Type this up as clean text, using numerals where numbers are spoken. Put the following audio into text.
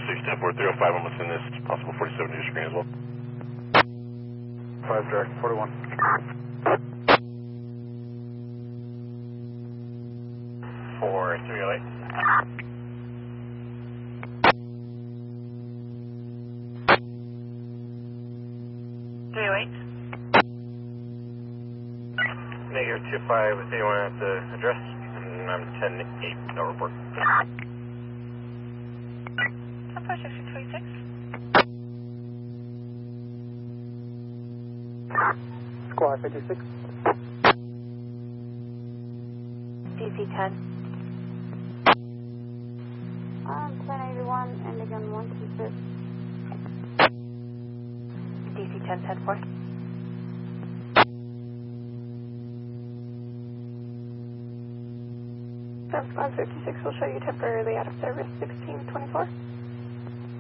610-4305, I'm within this possible 47 new screen as well. 5 direct, 41. 4308. Negative 25 with anyone at the address, and I'm 10-8, no report. Approach 626. Squad 56. DC 10. 1081 and again 126. DC 10, 10-4. Squad 56 will show you temporarily out of service 1624.